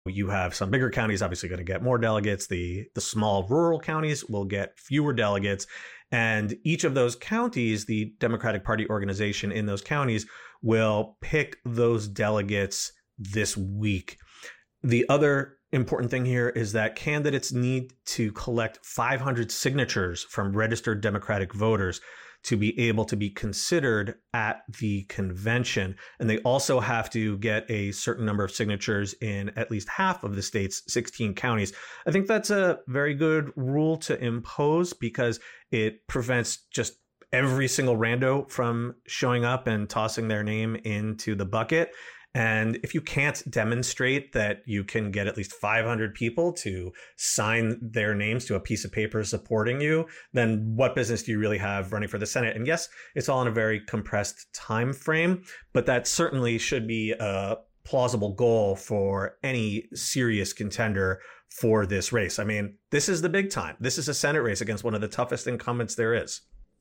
You have some bigger counties obviously going to get more delegates. The small rural counties will get fewer delegates. And each of those counties, the Democratic Party organization in those counties will pick those delegates this week. The other important thing here is that candidates need to collect 500 signatures from registered Democratic voters to be able to be considered at the convention. And they also have to get a certain number of signatures in at least half of the state's 16 counties. I think that's a very good rule to impose because it prevents just every single rando from showing up and tossing their name into the bucket. And if you can't demonstrate that you can get at least 500 people to sign their names to a piece of paper supporting you, then what business do you really have running for the Senate? And yes, it's all in a very compressed time frame, but that certainly should be a plausible goal for any serious contender for this race. I mean, this is the big time. This is a Senate race against one of the toughest incumbents there is.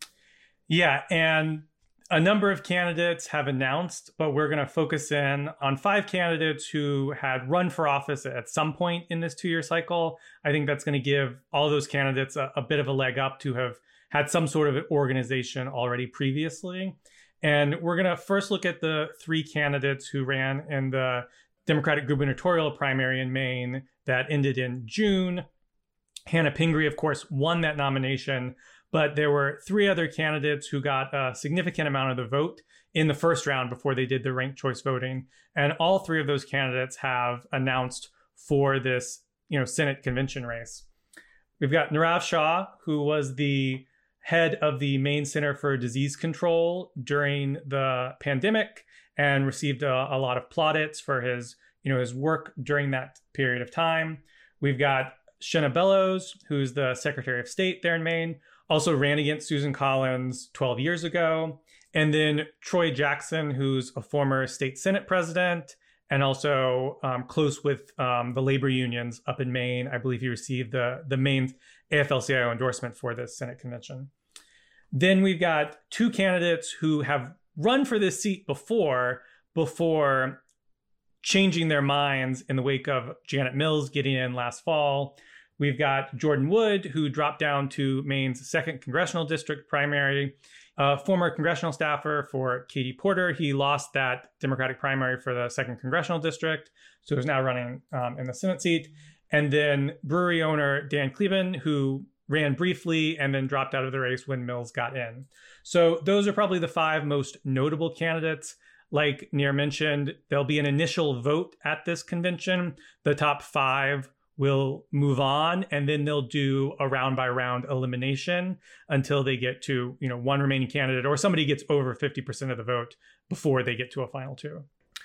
Yeah, and a number of candidates have announced, but we're going to focus in on 5 candidates who had run for office at some point in this 2-year cycle. I think that's going to give all those candidates a bit of a leg up to have had some sort of organization already previously. And we're going to first look at the 3 candidates who ran in the Democratic gubernatorial primary in Maine that ended in June. Hannah Pingree, of course, won that nomination. But there were 3 other candidates who got a significant amount of the vote in the first round before they did the ranked choice voting. And all 3 of those candidates have announced for this, Senate convention race. We've got Nirav Shah, who was the head of the Maine Center for Disease Control during the pandemic and received a lot of plaudits for his work during that period of time. We've got Shenna Bellows, who's the Secretary of State there in Maine, also ran against Susan Collins 12 years ago. And then Troy Jackson, who's a former state Senate president and also close with the labor unions up in Maine. I believe he received the Maine AFL-CIO endorsement for this Senate convention. Then we've got 2 candidates who have run for this seat before changing their minds in the wake of Janet Mills getting in last fall. We've got Jordan Wood, who dropped down to Maine's 2nd congressional district primary, former congressional staffer for Katie Porter. He lost that Democratic primary for the 2nd congressional district, so is now running in the Senate seat. And then brewery owner Dan Kleben, who ran briefly and then dropped out of the race when Mills got in. So those are probably the 5 most notable candidates. Like Nir mentioned, there'll be an initial vote at this convention. The top 5 will move on, and then they'll do a round by round elimination until they get to, one remaining candidate or somebody gets over 50% of the vote before they get to a final 2.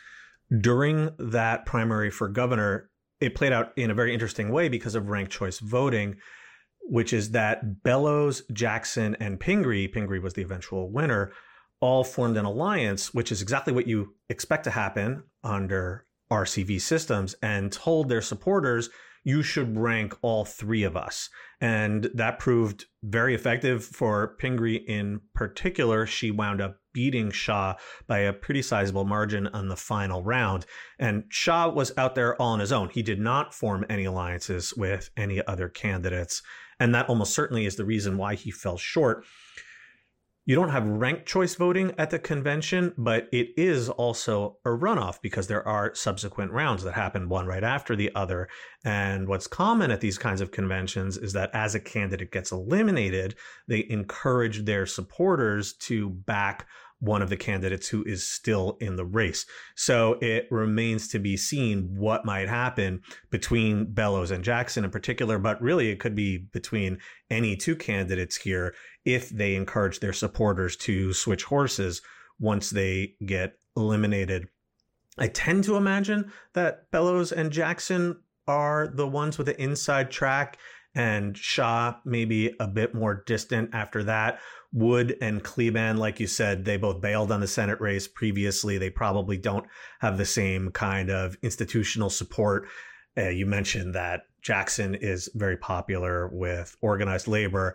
During that primary for governor, it played out in a very interesting way because of ranked choice voting, which is that Bellows, Jackson, and Pingree was the eventual winner, all formed an alliance, which is exactly what you expect to happen under RCV systems, and told their supporters, you should rank all 3 of us. And that proved very effective for Pingree in particular. She wound up beating Shah by a pretty sizable margin on the final round. And Shah was out there all on his own. He did not form any alliances with any other candidates. And that almost certainly is the reason why he fell short. You don't have ranked choice voting at the convention, but it is also a runoff because there are subsequent rounds that happen one right after the other. And what's common at these kinds of conventions is that as a candidate gets eliminated, they encourage their supporters to back one of the candidates who is still in the race. So it remains to be seen what might happen between Bellows and Jackson in particular, but really it could be between any 2 candidates here if they encourage their supporters to switch horses once they get eliminated. I tend to imagine that Bellows and Jackson are the ones with the inside track, and Shah maybe a bit more distant after that. Wood and Kleben, like you said, they both bailed on the Senate race previously. They probably don't have the same kind of institutional support. You mentioned that Jackson is very popular with organized labor.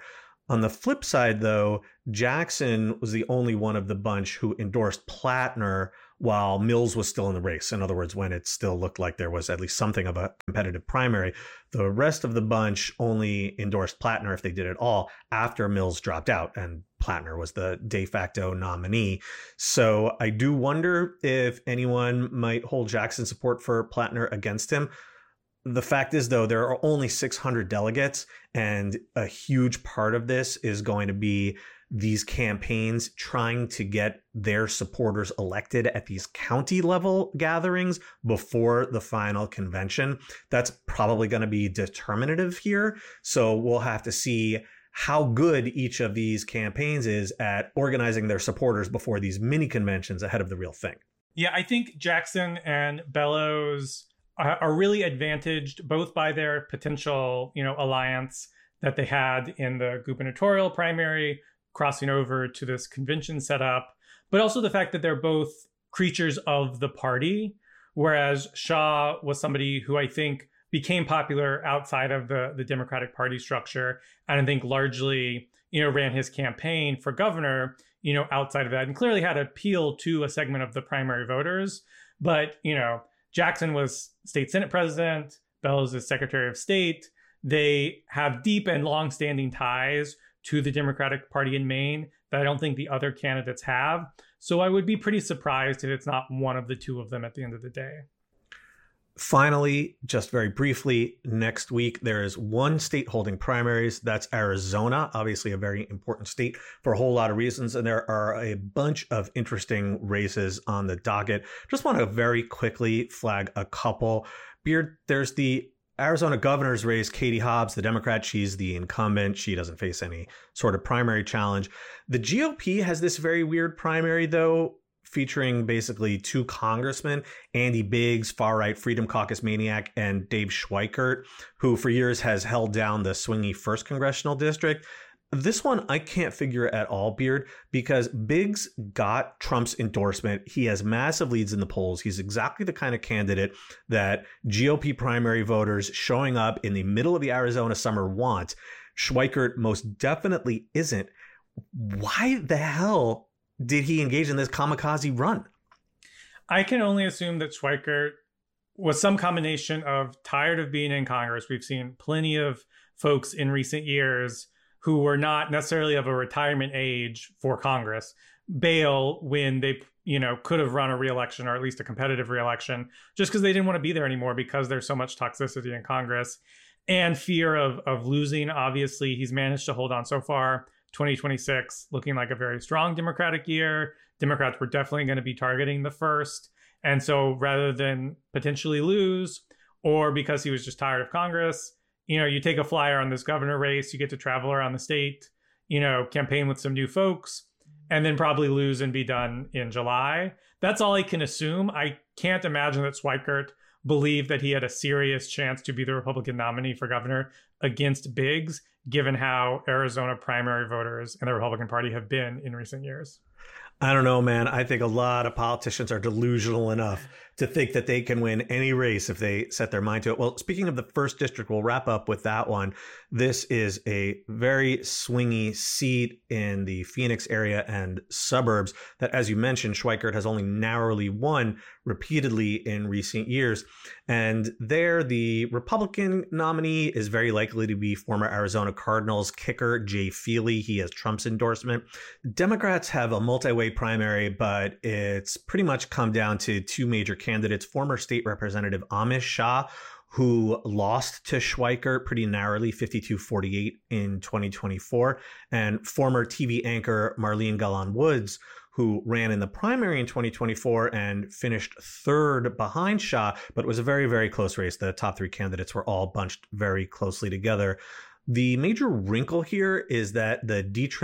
On the flip side, though, Jackson was the only one of the bunch who endorsed Platner while Mills was still in the race. In other words, when it still looked like there was at least something of a competitive primary. The rest of the bunch only endorsed Platner, if they did at all, after Mills dropped out, and Platner was the de facto nominee. So I do wonder if anyone might hold Jackson's support for Platner against him. The fact is, though, there are only 600 delegates, and a huge part of this is going to be these campaigns trying to get their supporters elected at these county level gatherings before the final convention. That's probably going to be determinative here. So we'll have to see how good each of these campaigns is at organizing their supporters before these mini conventions ahead of the real thing. Yeah, I think Jackson and Bellows are really advantaged both by their potential, alliance that they had in the gubernatorial primary, crossing over to this convention setup, but also the fact that they're both creatures of the party, whereas Shah was somebody who I think became popular outside of the Democratic Party structure, and I think largely, ran his campaign for governor, outside of that, and clearly had appeal to a segment of the primary voters. But, Jackson was state Senate president, Bellows is Secretary of State. They have deep and long-standing ties to the Democratic Party in Maine that I don't think the other candidates have. So I would be pretty surprised if it's not one of the two of them at the end of the day. Finally, just very briefly, next week, there is one state holding primaries. That's Arizona, obviously a very important state for a whole lot of reasons. And there are a bunch of interesting races on the docket. Just want to very quickly flag a couple. Beard, there's the Arizona governor's race. Katie Hobbs, the Democrat, she's the incumbent. She doesn't face any sort of primary challenge. The GOP has this very weird primary, though, featuring basically two congressmen, Andy Biggs, far-right Freedom Caucus maniac, and Dave Schweikert, who for years has held down the swingy 1st Congressional District. This one I can't figure at all, Beard, because Biggs got Trump's endorsement. He has massive leads in the polls. He's exactly the kind of candidate that GOP primary voters showing up in the middle of the Arizona summer want. Schweikert most definitely isn't. Why the hell did he engage in this kamikaze run? I can only assume that Schweikert was some combination of tired of being in Congress. We've seen plenty of folks in recent years who were not necessarily of a retirement age for Congress bail when they, could have run a re-election, or at least a competitive re-election, just because they didn't want to be there anymore because there's so much toxicity in Congress and fear of losing. Obviously, he's managed to hold on so far. 2026 looking like a very strong Democratic year. Democrats were definitely going to be targeting the 1st. And so rather than potentially lose, or because he was just tired of Congress, you take a flyer on this governor race, you get to travel around the state, campaign with some new folks, and then probably lose and be done in July. That's all I can assume. I can't imagine that Schweikert believed that he had a serious chance to be the Republican nominee for governor against Biggs, given how Arizona primary voters and the Republican Party have been in recent years. I don't know, man. I think a lot of politicians are delusional enough to think that they can win any race if they set their mind to it. Well, speaking of the 1st district, we'll wrap up with that one. This is a very swingy seat in the Phoenix area and suburbs that, as you mentioned, Schweikert has only narrowly won repeatedly in recent years. And there, the Republican nominee is very likely to be former Arizona Cardinals kicker Jay Feely. He has Trump's endorsement. Democrats have a multi-way primary, but it's pretty much come down to two major candidates: former state representative Amish Shah, who lost to Schweikert pretty narrowly, 52-48 in 2024, and former TV anchor Marlene Gallon Woods, who ran in the primary in 2024 and finished 3rd behind Shah, but it was a very, very close race. The top 3 candidates were all bunched very closely together. The major wrinkle here is that the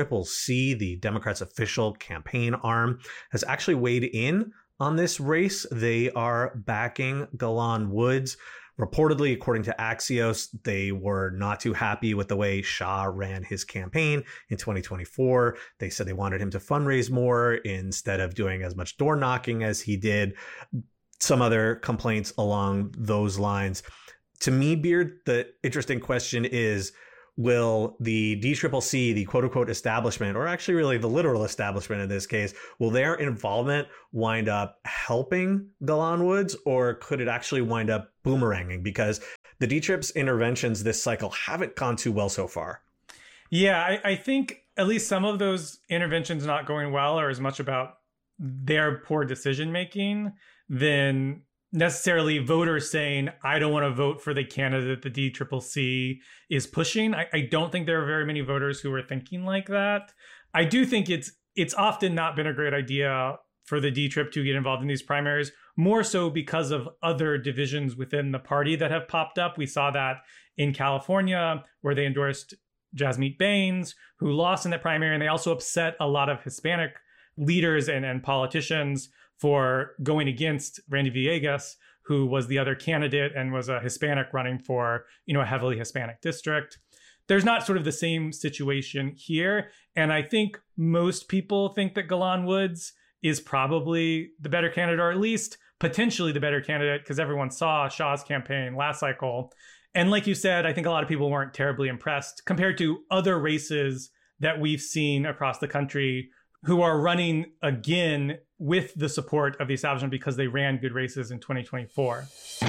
DCCC, the Democrats' official campaign arm, has actually weighed in on this race. They are backing Gallon Woods. Reportedly, according to Axios, they were not too happy with the way Shah ran his campaign in 2024. They said they wanted him to fundraise more instead of doing as much door knocking as he did. Some other complaints along those lines. To me, Beard, the interesting question is, will the DCCC, the quote unquote establishment, or actually really the literal establishment in this case, will their involvement wind up helping Ghislaine Woods, or could it actually wind up boomeranging? Because the DTRIP's interventions this cycle haven't gone too well so far. Yeah, I think at least some of those interventions not going well are as much about their poor decision making than necessarily voters saying, I don't want to vote for the candidate the DCCC is pushing. I don't think there are very many voters who are thinking like that. I do think it's often not been a great idea for the DTRIP to get involved in these primaries, more so because of other divisions within the party that have popped up. We saw that in California, where they endorsed Jasmeet Bains, who lost in that primary, and they also upset a lot of Hispanic leaders and politicians for going against Randy Villegas, who was the other candidate and was a Hispanic running for, a heavily Hispanic district. There's not sort of the same situation here. And I think most people think that Ghislaine Woods is probably the better candidate, or at least potentially the better candidate, because everyone saw Shah's campaign last cycle. And like you said, I think a lot of people weren't terribly impressed compared to other races that we've seen across the country who are running again with the support of the establishment because they ran good races in 2024.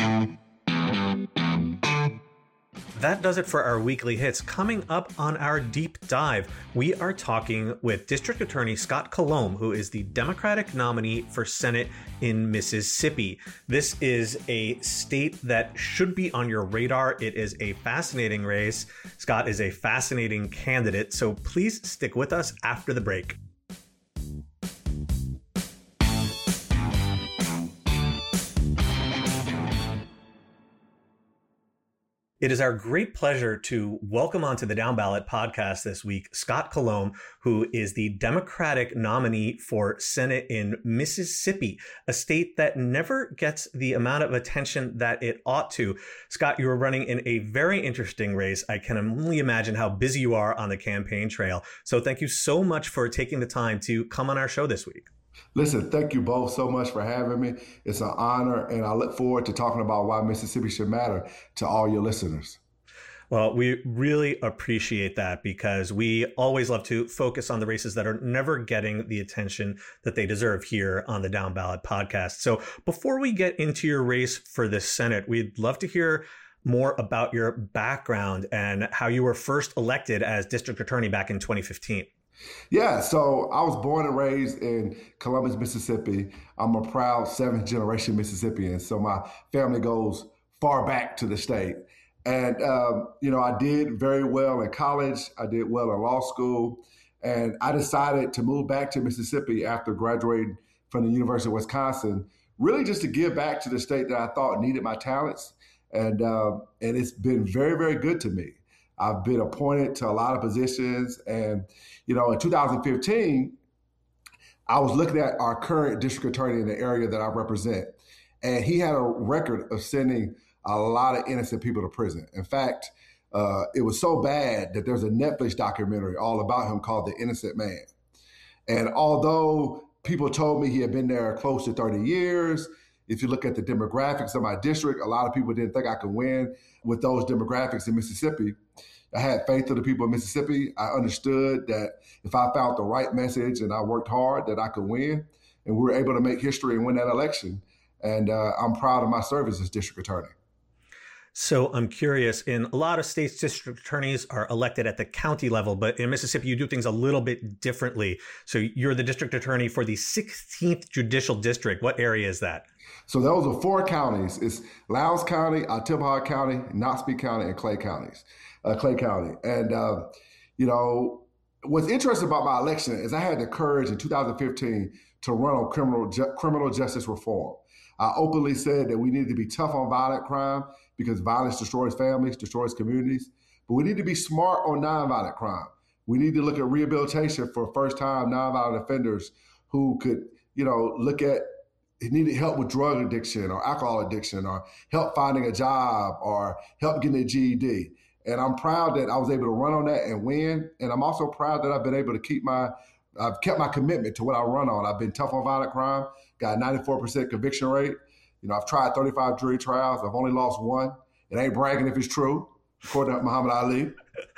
That does it for our weekly hits. Coming up on our deep dive, we are talking with District Attorney Scott Colomb, who is the Democratic nominee for Senate in Mississippi. This is a state that should be on your radar. It is a fascinating race. Scott is a fascinating candidate, so please stick with us after the break. It is our great pleasure to welcome onto the Down Ballot podcast this week, Scott Colomb, who is the Democratic nominee for Senate in Mississippi, a state that never gets the amount of attention that it ought to. Scott, you are running in a very interesting race. I can only imagine how busy you are on the campaign trail. So thank you so much for taking the time to come on our show this week. Listen, thank you both so much for having me. It's an honor, and I look forward to talking about why Mississippi should matter to all your listeners. Well, we really appreciate that because we always love to focus on the races that are never getting the attention that they deserve here on the Down Ballot podcast. So before we get into your race for the Senate, we'd love to hear more about your background and how you were first elected as district attorney back in 2015. Yeah, so I was born and raised in Columbus, Mississippi. I'm a proud seventh generation Mississippian. So my family goes far back to the state. And, I did very well in college. I did well in law school. And I decided to move back to Mississippi after graduating from the University of Wisconsin, really just to give back to the state that I thought needed my talents. And it's been very, very good to me. I've been appointed to a lot of positions. And, in 2015, I was looking at our current district attorney in the area that I represent. And he had a record of sending a lot of innocent people to prison. In fact, it was so bad that there's a Netflix documentary all about him called The Innocent Man. And although people told me he had been there close to 30 years, if you look at the demographics of my district, a lot of people didn't think I could win with those demographics in Mississippi. I had faith in the people of Mississippi. I understood that if I found the right message and I worked hard, that I could win. And we were able to make history and win that election. And I'm proud of my service as district attorney. So I'm curious, in a lot of states, district attorneys are elected at the county level, but in Mississippi, you do things a little bit differently. So you're the district attorney for the 16th Judicial District. What area is that? So those are 4 counties. It's Lowndes County, Ottauquechee County, Noxubee County, and Clay County. And, what's interesting about my election is I had the courage in 2015 to run on criminal justice reform. I openly said that we needed to be tough on violent crime because violence destroys families, destroys communities. But we need to be smart on nonviolent crime. We need to look at rehabilitation for first-time nonviolent offenders who could, needed help with drug addiction or alcohol addiction or help finding a job or help getting a GED. And I'm proud that I was able to run on that and win. And I'm also proud that I've been able to I've kept my commitment to what I run on. I've been tough on violent crime, got a 94% conviction rate. I've tried 35 jury trials. I've only lost 1. It ain't bragging if it's true, according to Muhammad Ali.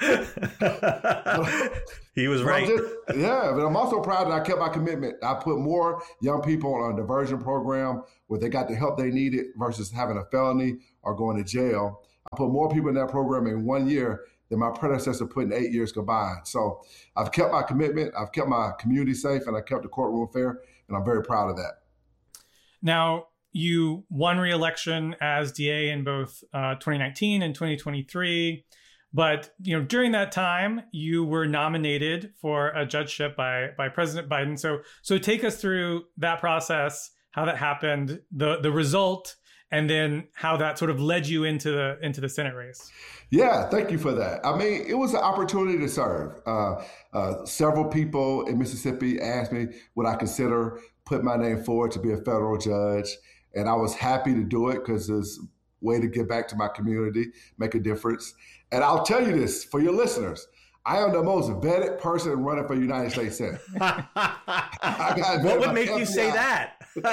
He was right. But I'm also proud that I kept my commitment. I put more young people on a diversion program where they got the help they needed versus having a felony or going to jail. I put more people in that program in 1 year than my predecessor put in 8 years combined. So I've kept my commitment, I've kept my community safe, and I kept the courtroom fair, and I'm very proud of that. Now, you won re-election as DA in both 2019 and 2023. But during that time, you were nominated for a judgeship by President Biden. So take us through that process, how that happened, the result, and then how that sort of led you into the Senate race. Yeah, thank you for that. I mean, it was an opportunity to serve. Several people in Mississippi asked me would I consider put my name forward to be a federal judge, and I was happy to do it because it's a way to give back to my community, make a difference. And I'll tell you this for your listeners. I am the most vetted person running for United States Senate. What would make you say that?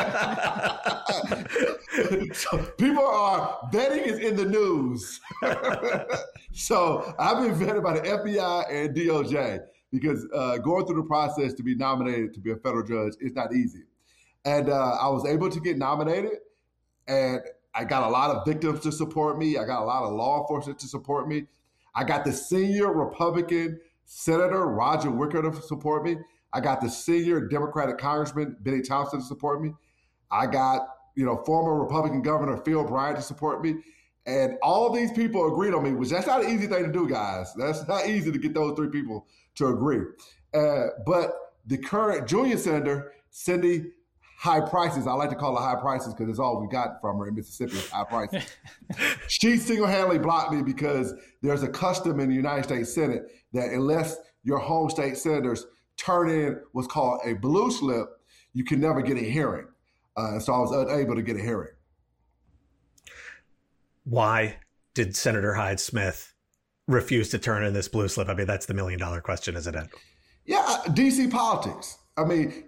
So people are vetting is in the news. So I've been vetted by the FBI and DOJ because going through the process to be nominated to be a federal judge is not easy. And I was able to get nominated, and I got a lot of victims to support me. I got a lot of law enforcement to support me. I got the senior Republican Senator Roger Wicker to support me. I got the senior Democratic Congressman Benny Thompson to support me. I got, former Republican Governor Phil Bryant to support me. And all these people agreed on me, which that's not an easy thing to do, guys. That's not easy to get those three people to agree. But the current junior senator, Cindy High Prices, I like to call her High Prices because it's all we got from her in Mississippi, High Prices. She single-handedly blocked me because there's a custom in the United States Senate that unless your home state senators turn in what's called a blue slip, you can never get a hearing. So I was unable to get a hearing. Why did Senator Hyde-Smith refuse to turn in this blue slip? I mean, that's the million-dollar question, isn't it? Yeah, D.C. politics. I mean,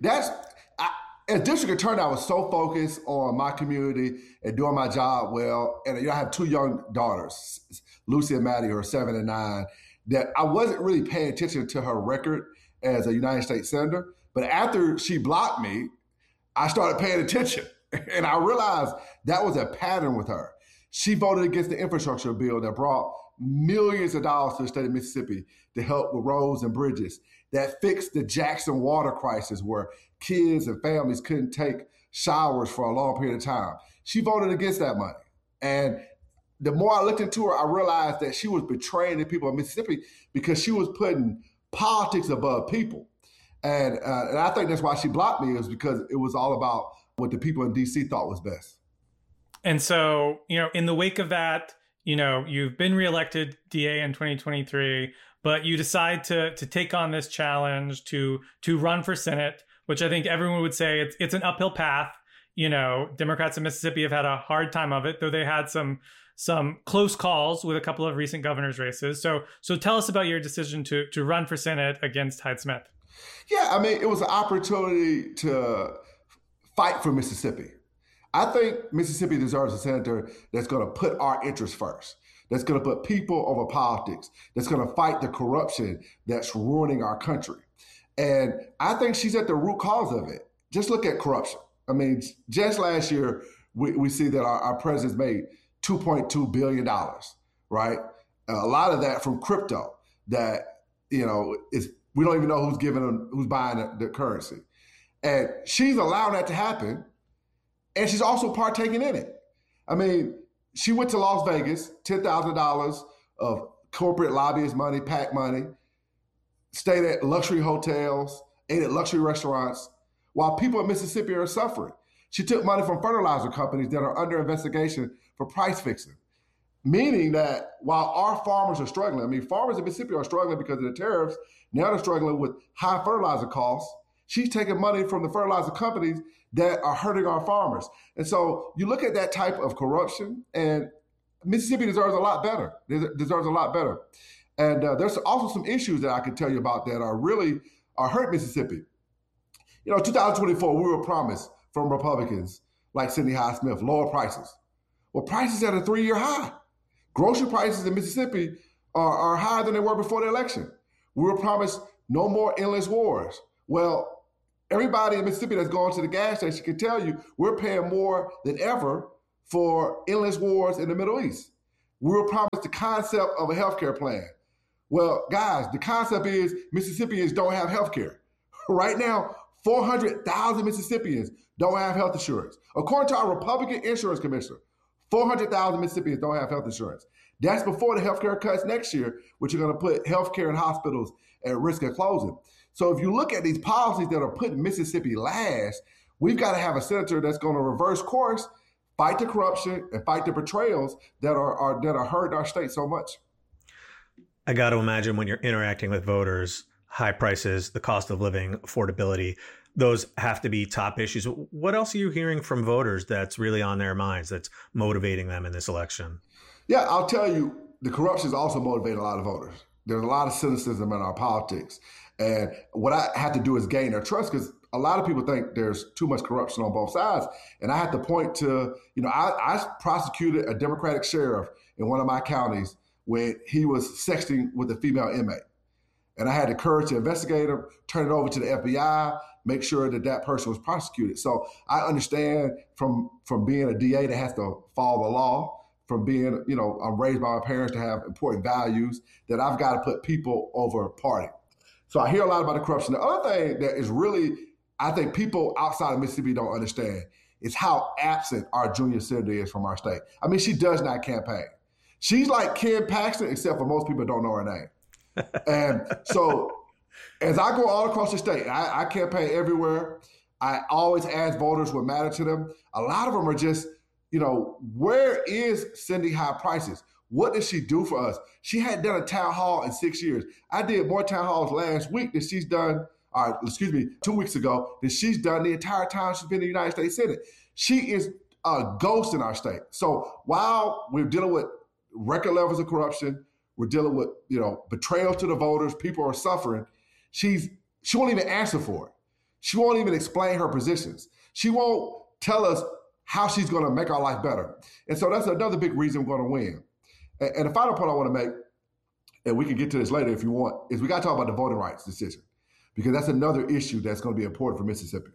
as district attorney, I was so focused on my community and doing my job well. And I have two young daughters, Lucy and Maddie, who are 7 and 9, that I wasn't really paying attention to her record as a United States senator. But after she blocked me, I started paying attention. And I realized that was a pattern with her. She voted against the infrastructure bill that brought millions of dollars to the state of Mississippi to help with roads and bridges, that fixed the Jackson water crisis where kids and families couldn't take showers for a long period of time. She voted against that money. And the more I looked into her, I realized that she was betraying the people of Mississippi because she was putting politics above people. And I think that's why she blocked me, is because it was all about what the people in D.C. thought was best. And so, in the wake of that, you've been reelected DA in 2023, but you decide to take on this challenge to run for Senate, which I think everyone would say it's an uphill path. Democrats in Mississippi have had a hard time of it, though they had some close calls with a couple of recent governor's races. So tell us about your decision to run for Senate against Hyde-Smith. Yeah, I mean, it was an opportunity to fight for Mississippi. I think Mississippi deserves a senator that's going to put our interests first, that's going to put people over politics, that's going to fight the corruption that's ruining our country. And I think she's at the root cause of it. Just look at corruption. I mean, just last year, we see that our president's made $2.2 billion, right? A lot of that from crypto that, is we don't even know who's buying the currency. And she's allowed that to happen. And she's also partaking in it. I mean, she went to Las Vegas, $10,000 of corporate lobbyist money, PAC money, stayed at luxury hotels, ate at luxury restaurants, while people in Mississippi are suffering. She took money from fertilizer companies that are under investigation for price fixing, meaning that while our farmers are struggling, farmers in Mississippi are struggling because of the tariffs, now they're struggling with high fertilizer costs. She's taking money from the fertilizer companies that are hurting our farmers. And so you look at that type of corruption, and Mississippi deserves a lot better. Deserves a lot better. And there's also some issues that I can tell you about that are hurt Mississippi. 2024, we were promised from Republicans like Cindy Hyde-Smith lower prices. Well, prices at a 3-year high. Grocery prices in Mississippi are higher than they were before the election. We were promised no more endless wars. Well, everybody in Mississippi that's going to the gas station can tell you we're paying more than ever for endless wars in the Middle East. We were promised the concept of a healthcare plan. Well, guys, the concept is Mississippians don't have healthcare. Right now, 400,000 Mississippians don't have health insurance. According to our Republican insurance commissioner, 400,000 Mississippians don't have health insurance. That's before the healthcare cuts next year, which are going to put healthcare and hospitals at risk of closing. So if you look at these policies that are putting Mississippi last, we've got to have a senator that's going to reverse course, fight the corruption, and fight the betrayals that are hurting our state so much. I got to imagine when you're interacting with voters, high prices, the cost of living, affordability, those have to be top issues. What else are you hearing from voters that's really on their minds, that's motivating them in this election? Yeah, I'll tell you, the corruption is also motivating a lot of voters. There's a lot of cynicism in our politics. And what I have to do is gain their trust, because a lot of people think there's too much corruption on both sides. And I have to point to, I prosecuted a Democratic sheriff in one of my counties when he was sexting with a female inmate. And I had the courage to investigate him, turn it over to the FBI, make sure that person was prosecuted. So I understand from being a DA that has to follow the law, from being, I'm raised by my parents to have important values, that I've got to put people over party. So I hear a lot about the corruption. The other thing that is really, I think people outside of Mississippi don't understand is how absent our junior senator is from our state. I mean, she does not campaign. She's like Ken Paxton, except for most people don't know her name. And so as I go all across the state, I campaign everywhere. I always ask voters what matters to them. A lot of them are just, where is Cindy High Prices? What did she do for us? She hadn't done a town hall in 6 years. I did more town halls last week than she's done, 2 weeks ago, than she's done the entire time she's been in the United States Senate. She is a ghost in our state. So while we're dealing with record levels of corruption, we're dealing with, betrayal to the voters, people are suffering, she won't even answer for it. She won't even explain her positions. She won't tell us how she's going to make our life better. And so that's another big reason we're going to win. And the final point I want to make, and we can get to this later if you want, is we got to talk about the voting rights decision, because that's another issue that's going to be important for Mississippi.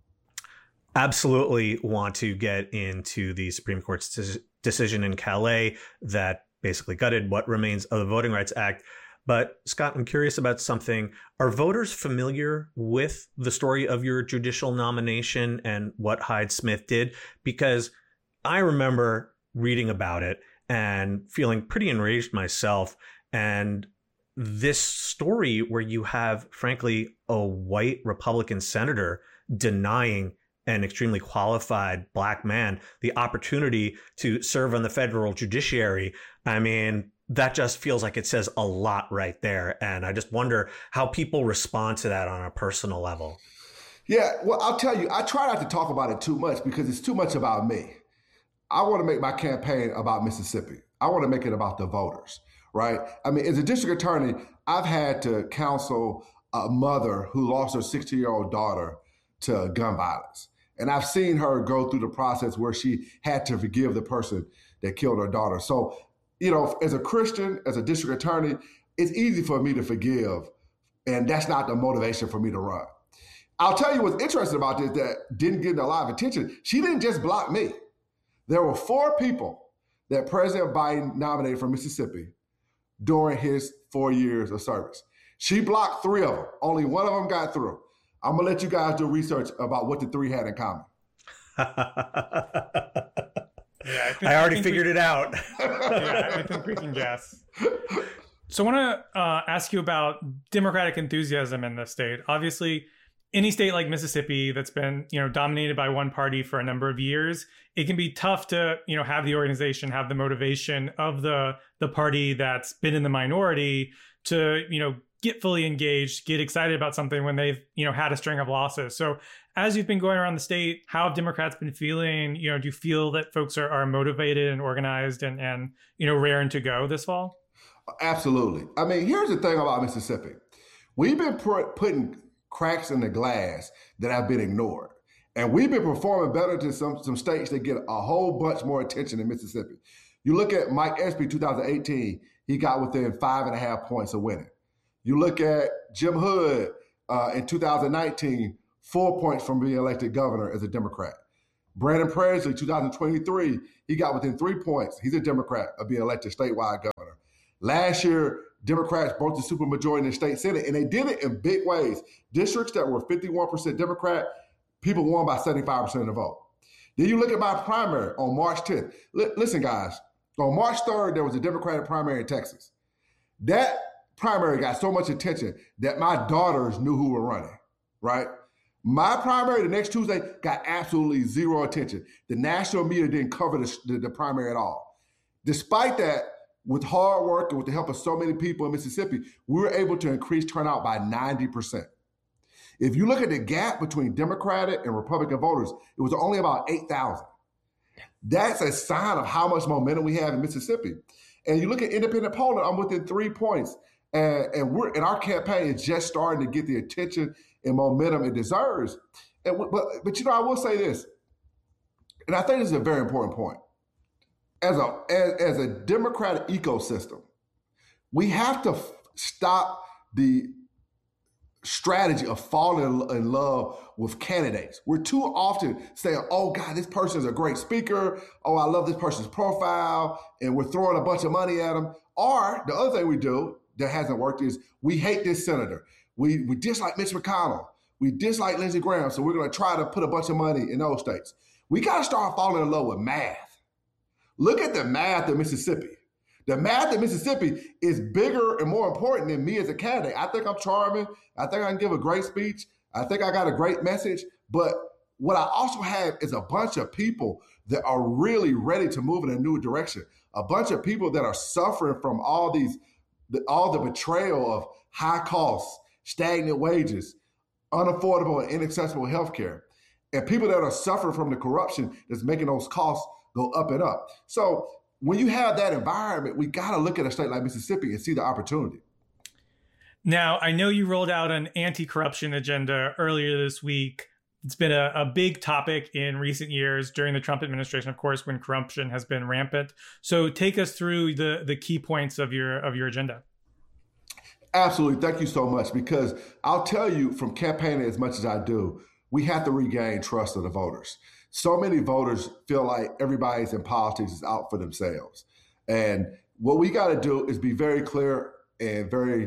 Absolutely want to get into the Supreme Court's decision in Calais that basically gutted what remains of the Voting Rights Act. But Scott, I'm curious about something. Are voters familiar with the story of your judicial nomination and what Hyde-Smith did? Because I remember reading about it and feeling pretty enraged myself. And this story where you have, frankly, a white Republican senator denying an extremely qualified Black man the opportunity to serve on the federal judiciary, I mean, that just feels like it says a lot right there. And I just wonder how people respond to that on a personal level. Yeah, well, I'll tell you, I try not to talk about it too much because it's too much about me. I want to make my campaign about Mississippi. I want to make it about the voters, right? I mean, as a district attorney, I've had to counsel a mother who lost her 16-year-old daughter to gun violence. And I've seen her go through the process where she had to forgive the person that killed her daughter. So, as a Christian, as a district attorney, it's easy for me to forgive. And that's not the motivation for me to run. I'll tell you what's interesting about this that didn't get a lot of attention. She didn't just block me. There were 4 people that President Biden nominated from Mississippi during his 4 years of service. She blocked 3 of them. Only one of them got through. I'm going to let you guys do research about what the 3 had in common. I already figured it out. Yeah, I think we can guess. So I want to ask you about Democratic enthusiasm in this state. Obviously, any state like Mississippi that's been, dominated by one party for a number of years, it can be tough to, have the organization, have the motivation of the party that's been in the minority to, get fully engaged, get excited about something when they've, had a string of losses. So as you've been going around the state, how have Democrats been feeling? Do you feel that folks are motivated and organized and raring to go this fall? Absolutely. I mean, here's the thing about Mississippi. We've been putting cracks in the glass that have been ignored. And we've been performing better than some states that get a whole bunch more attention than Mississippi. You look at Mike Espy 2018, he got within 5.5 points of winning. You look at Jim Hood in 2019, 4 points from being elected governor as a Democrat. Brandon Presley, 2023, he got within 3 points. He's a Democrat of being elected statewide governor. Last year, Democrats broke the supermajority in the state Senate, and they did it in big ways. Districts that were 51% Democrat, people won by 75% of the vote. Then you look at my primary on March 10th. Listen, guys, on March 3rd, there was a Democratic primary in Texas. That primary got so much attention that my daughters knew who were running, right? My primary the next Tuesday got absolutely zero attention. The national media didn't cover the primary at all. Despite that, with hard work and with the help of so many people in Mississippi, we were able to increase turnout by 90%. If you look at the gap between Democratic and Republican voters, it was only about 8,000. That's a sign of how much momentum we have in Mississippi. And you look at independent polling, I'm within 3 points. And our campaign is just starting to get the attention and momentum it deserves. But you know, I will say this, and I think this is a very important point. As a democratic ecosystem, we have to stop the strategy of falling in love with candidates. We're too often saying, oh God, this person is a great speaker. Oh, I love this person's profile. And we're throwing a bunch of money at them. Or the other thing we do that hasn't worked is we hate this senator. We dislike Mitch McConnell. We dislike Lindsey Graham. So we're going to try to put a bunch of money in those states. We got to start falling in love with math. Look at the math of Mississippi. The math of Mississippi is bigger and more important than me as a candidate. I think I'm charming. I think I can give a great speech. I think I got a great message. But what I also have is a bunch of people that are really ready to move in a new direction. A bunch of people that are suffering from all the betrayal of high costs, stagnant wages, unaffordable and inaccessible healthcare, and people that are suffering from the corruption that's making those costs go up and up. So when you have that environment, we got to look at a state like Mississippi and see the opportunity. Now, I know you rolled out an anti-corruption agenda earlier this week. It's been a big topic in recent years during the Trump administration, of course, when corruption has been rampant. So take us through the key points of your agenda. Absolutely. Thank you so much, because I'll tell you, from campaigning as much as I do, we have to regain trust of the voters. So many voters feel like everybody's in politics is out for themselves. And what we got to do is be very clear and very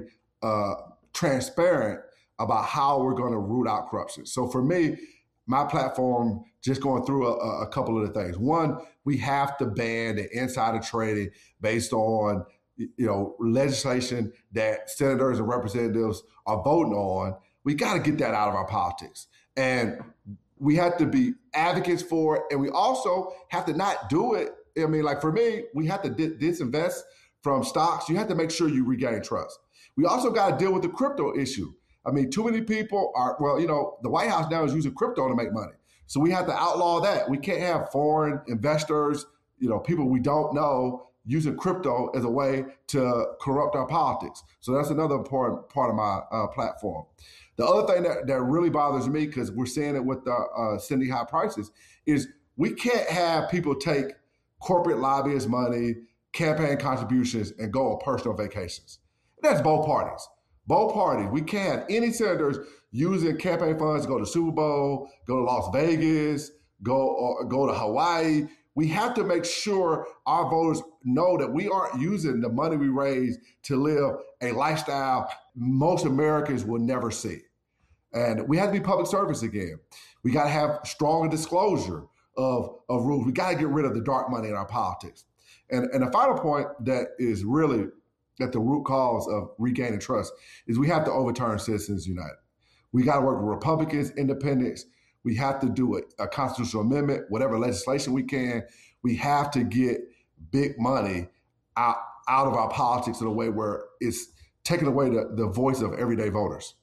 transparent about how we're going to root out corruption. So for me, my platform, just going through a couple of the things. One, we have to ban the insider trading based on legislation that senators and representatives are voting on. We got to get that out of our politics. And we have to be advocates for it. And we also have to not do it. I mean, like for me, we have to disinvest from stocks. You have to make sure you regain trust. We also got to deal with the crypto issue. I mean, too many people are, the White House now is using crypto to make money. So we have to outlaw that. We can't have foreign investors, people we don't know using crypto as a way to corrupt our politics. So that's another important part of my platform. The other thing that really bothers me, because we're seeing it with the sending high prices, is we can't have people take corporate lobbyist money, campaign contributions, and go on personal vacations. And that's both parties. Both parties. We can't have any senators using campaign funds to go to Super Bowl, go to Las Vegas, go to Hawaii. We have to make sure our voters know that we aren't using the money we raise to live a lifestyle most Americans will never see. And we have to be public service again. We got to have stronger disclosure of rules. We got to get rid of the dark money in our politics. And the final point that is really at the root cause of regaining trust is we have to overturn Citizens United. We got to work with Republicans, independents. We have to do a constitutional amendment, whatever legislation we can. We have to get big money out of our politics in a way where it's taking away the voice of everyday voters.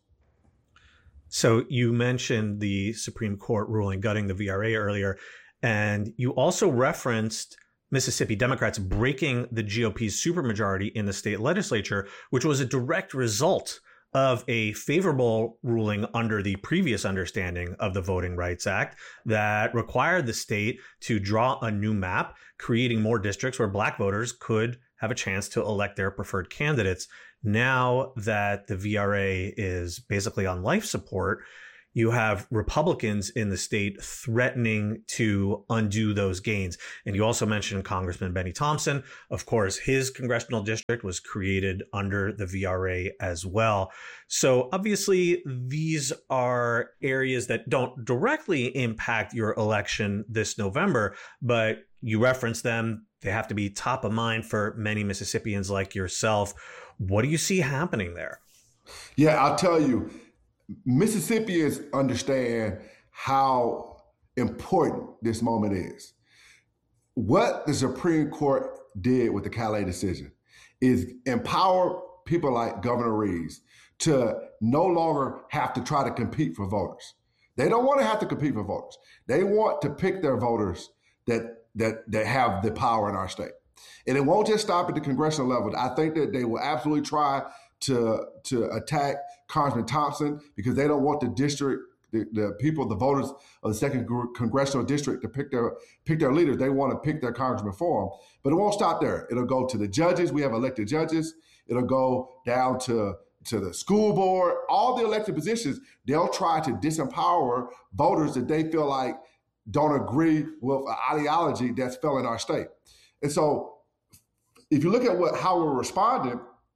So you mentioned the Supreme Court ruling gutting the VRA earlier, and you also referenced Mississippi Democrats breaking the GOP's supermajority in the state legislature, which was a direct result of a favorable ruling under the previous understanding of the Voting Rights Act that required the state to draw a new map, creating more districts where Black voters could have a chance to elect their preferred candidates. Now that the VRA is basically on life support, you have Republicans in the state threatening to undo those gains. And you also mentioned Congressman Benny Thompson. Of course, his congressional district was created under the VRA as well. So obviously, these are areas that don't directly impact your election this November, but you reference them. They have to be top of mind for many Mississippians like yourself. What do you see happening there? Yeah, I'll tell you, Mississippians understand how important this moment is. What the Supreme Court did with the Calais decision is empower people like Governor Reeves to no longer have to try to compete for voters. They don't want to have to compete for voters. They want to pick their voters that have the power in our state. And it won't just stop at the congressional level. I think that they will absolutely try to attack Congressman Thompson because they don't want the district, the people, the voters of the second congressional district to pick their leaders. They want to pick their congressman for them. But it won't stop there. It'll go to the judges. We have elected judges. It'll go down to the school board, all the elected positions. They'll try to disempower voters that they feel like don't agree with an ideology that's failing our state. And so if you look at how we're responding,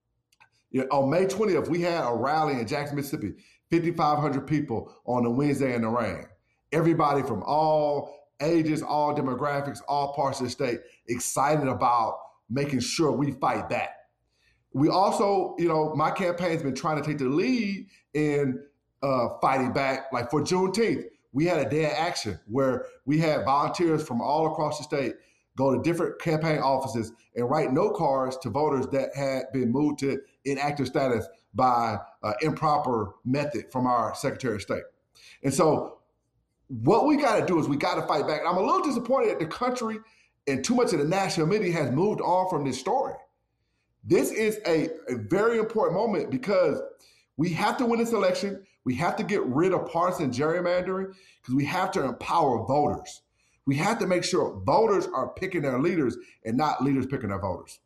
on May 20th, we had a rally in Jackson, Mississippi, 5,500 people on a Wednesday in the rain. Everybody from all ages, all demographics, all parts of the state, excited about making sure we fight back. We also, my campaign's been trying to take the lead in fighting back. Like for Juneteenth, we had a day of action where we had volunteers from all across the state go to different campaign offices and write note cards to voters that had been moved to inactive status by improper method from our Secretary of State. And so what we got to do is we got to fight back. And I'm a little disappointed that the country and too much of the national media has moved on from this story. This is a very important moment because we have to win this election. We have to get rid of partisan gerrymandering because we have to empower voters. We have to make sure voters are picking their leaders and not leaders picking their voters.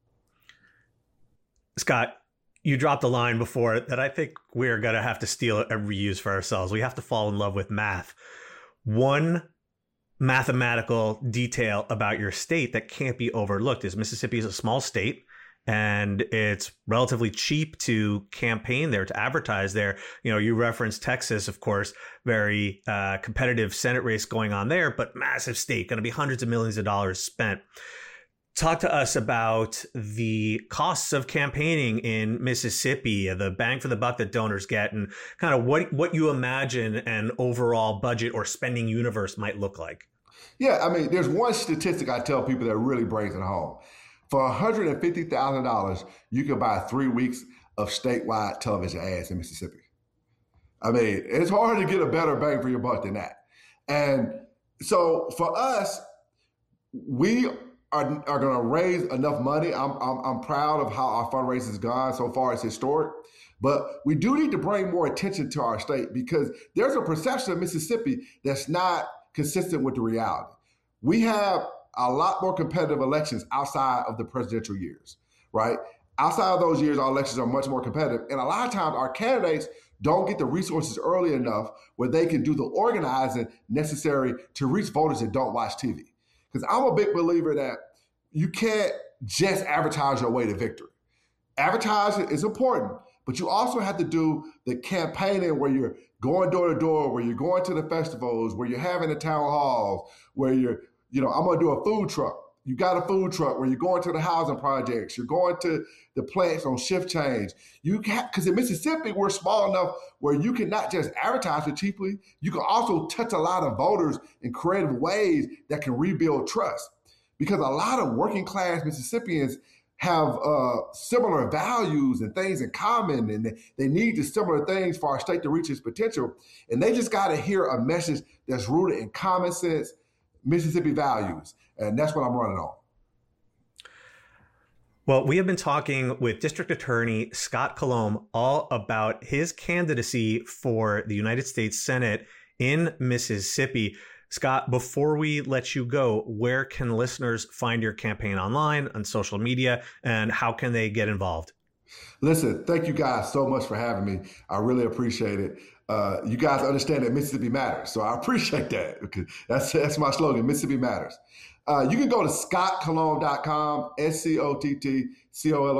Scott, you dropped a line before that I think we're going to have to steal and reuse for ourselves. We have to fall in love with math. One mathematical detail about your state that can't be overlooked is Mississippi is a small state. And it's relatively cheap to campaign there, to advertise there. You referenced Texas, of course, very competitive Senate race going on there, but massive state, going to be hundreds of millions of dollars spent. Talk to us about the costs of campaigning in Mississippi, the bang for the buck that donors get, and kind of what you imagine an overall budget or spending universe might look like. Yeah, there's one statistic I tell people that really brings it home. For $150,000, you can buy 3 weeks of statewide television ads in Mississippi. It's hard to get a better bang for your buck than that. And so for us, we are going to raise enough money. I'm proud of how our fundraising has gone so far. It's historic. But we do need to bring more attention to our state because there's a perception of Mississippi that's not consistent with the reality. We have a lot more competitive elections outside of the presidential years, right? Outside of those years, our elections are much more competitive. And a lot of times our candidates don't get the resources early enough where they can do the organizing necessary to reach voters that don't watch TV. Because I'm a big believer that you can't just advertise your way to victory. Advertising is important, but you also have to do the campaigning where you're going door to door, where you're going to the festivals, where you're having the town halls, where I'm going to do a food truck. You got a food truck where you're going to the housing projects. You're going to the plants on shift change. Because in Mississippi, we're small enough where you can not just advertise it cheaply, you can also touch a lot of voters in creative ways that can rebuild trust. Because a lot of working class Mississippians have similar values and things in common, and they need the similar things for our state to reach its potential. And they just got to hear a message that's rooted in common sense, Mississippi values. And that's what I'm running on. Well, we have been talking with District Attorney Scott Colomb all about his candidacy for the United States Senate in Mississippi. Scott, before we let you go, where can listeners find your campaign online, on social media, and how can they get involved? Listen, thank you guys so much for having me. I really appreciate it. You guys understand that Mississippi matters, so I appreciate that. That's my slogan, Mississippi matters. You can go to scottcolomb.com, SCOTTCOLOMB.